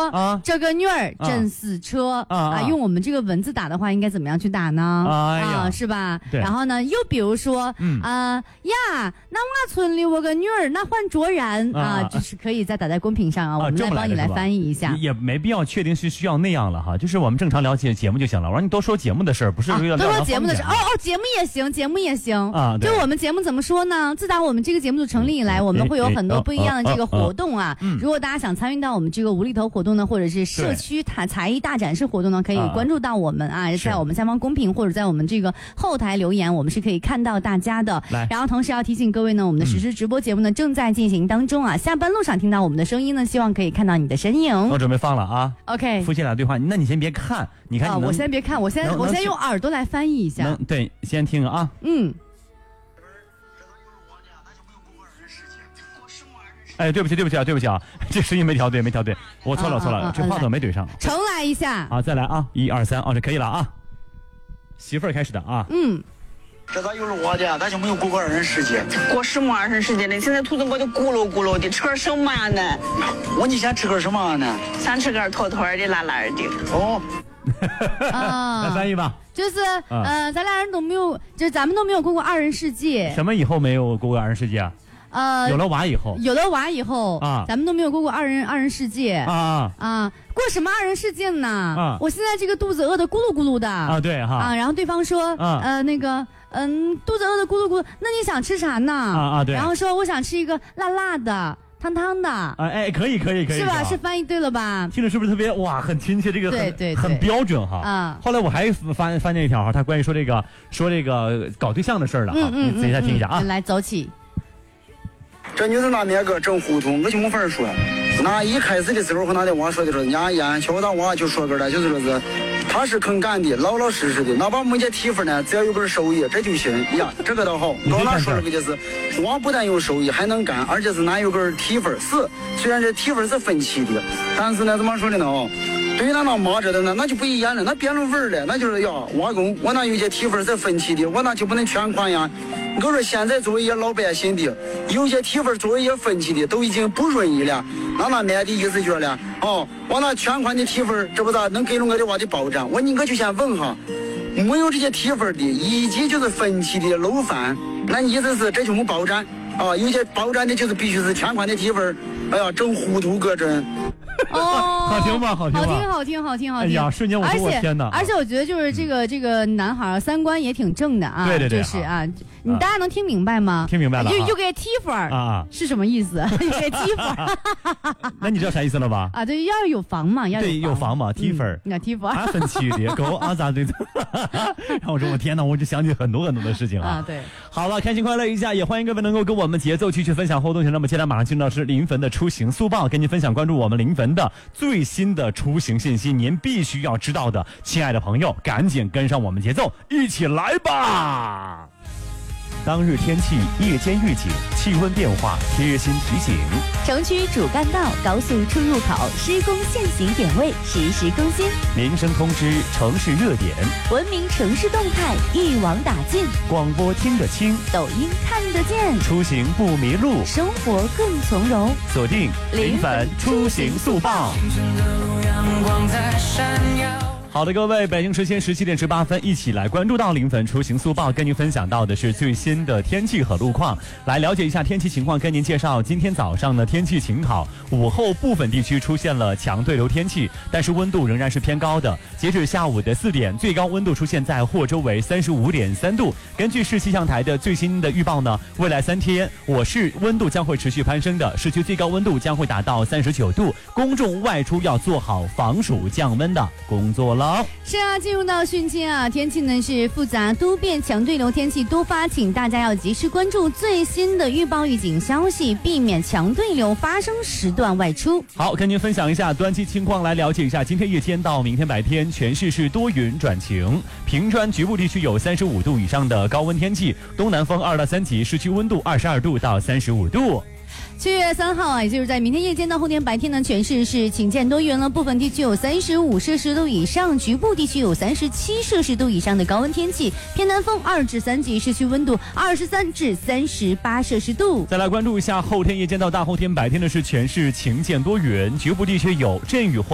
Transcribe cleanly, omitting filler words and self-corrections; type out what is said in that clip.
说啊，这个女儿真是车啊，用我们这个文字打的话，应该怎么样去打呢？是吧？然后呢，又比如说呀，那我村里我个女儿那换卓然啊，就是可以再打在公屏上啊，我们来帮你来翻译一下， 也没必要确定是需要那样了哈，就是我们正常了解节目就行了。我让你多说节目的事儿，不是说多说节目的事儿节目也行，节目也行啊。就我们节目怎么说呢？自打我们这个节目组成立以来，我们会有很多不一样的这个活动啊。如果大家想参与到我们这个无厘头活动呢，或者是社区才艺大展示活动呢，可以关注到我们啊，在我们下方公屏或者在我们这个后台留言，我们是可以看到大家的。然后同时要提醒各位呢，我们的实时直播节目呢正在进行当中啊。下班路上听到我们的声音呢，希望可以看到你的身影。 我准备放了啊。 OK， 夫妻俩对话，那你先别看，你看我先别看，我先用耳朵来翻译一下。 对，先听啊。哎，对不起啊，这声音没调对，我错了，这话筒没怼上， 重来一下啊，再来啊，1、2、3，这可以了啊。媳妇儿开始的啊。 这咋有了我的，咱就没有过二人世界。 过什么二人世界呢？现在肚子我就咕噜咕噜的，吃点什么呢？ 你想吃个什么呢？ 想吃个坨坨的、辣辣的。 哦。 来翻译吧。 就是咱俩人都没有，就是咱们都没有过过二人世界。 什么以后没有过过二人世界啊？有了娃以后啊，咱们都没有过过二人世界过什么二人世界呢？我现在这个肚子饿得咕噜咕噜的啊，对哈然后对方说那个肚子饿得咕噜咕噜，那你想吃啥呢？对，然后说我想吃一个辣辣的。汤汤的， 可以， 是吧？是翻译对了吧？ 听着是不是特别哇，很亲切？这个对很标准哈。后来我还翻那一条哈，他关于说这个搞对象的事儿了哈，你自己再听一下啊。 来，走起。 这女子拿那个整糊涂，我就没法说。那一开始的时候和那娃说的说，人家燕小大娃就说个了，就是说是他是肯干的，老老实实的。那把我们家提分呢，只要有根手艺，这就行呀。这个倒好。到那说这个就是娃不但有手艺，还能干，而且是哪有根提分是，虽然这提分是分期的，但是呢，怎么说的呢？对于那妈这的呢，那就不一样了，那变了味儿了，那就是呀，娃工，我那有些提分是分期的，我那就不能全款呀。我说现在作为一些老百姓的，有些提分作为一些分期的都已经不容易了，那男的意思就是了，我那全款的提分，这不咋能给了我的娃的保障？我就先问哈，没有这些提分的，以及就是分期的漏饭，那意思是这就没保障有些保障的就是必须是全款的提分，整糊涂个真。 好听吧？好听。 哎呀，瞬间我说我天哪！ 而且我觉得就是这个男孩三观也挺正的啊。 对， 就是啊，你大家能听明白吗？ 听明白了。 又给提分啊？是什么意思？又给提分？ 那你知道啥意思了吧？ 对，要有房嘛， 有房嘛，提分。 那提分。 分期的够咋对？然后我说我天哪，我就想起很多的事情啊。 对。 好了，开心快乐一下，也欢迎各位能够跟我们节奏去分享互动。那么接下来马上进到是临汾的出行速报，跟您分享关注我们临汾的最新的出行信息，您必须要知道的，亲爱的朋友，赶紧跟上我们节奏，一起来吧！当日天气、夜间预警、气温变化贴心提醒。 城区主干道、高速出入口施工限行点位实时更新。 民生通知、城市热点， 文明城市动态一网打尽。 广播听得清， 抖音看得见。 出行不迷路， 生活更从容。 锁定临汾出行速报。好的，各位，北京时间17点18分，一起来关注到临汾出行速报，跟您分享到的是最新的天气和路况。来了解一下天气情况，跟您介绍今天早上的天气晴好，午后部分地区出现了强对流天气，但是温度仍然是偏高的。截止下午的4点，最高温度出现在霍州为35.3度。根据市气象台的最新的预报呢，未来3天我市温度将会持续攀升的，市区最高温度将会达到39度，公众外出要做好防暑降温的工作了。 是啊，进入到汛期啊，天气呢是复杂多变，强对流天气多发，请大家要及时关注最新的预报预警消息，避免强对流发生时段外出。 好，跟您分享一下端期情况，来了解一下今天夜间到明天白天全市是多云转晴，平川局部地区有35度以上的高温天气，东南风2到3级，市区温度22度到35度。 7月3号啊，也就是在明天夜间到后天白天呢，全市是晴见多云了，部分地区有35摄氏度以上，局部地区有37摄氏度以上的高温天气，偏南风2至3级，市区温度23至38摄氏度。 再来关注一下后天夜间到大后天白天的是全市晴见多云，局部地区有阵雨或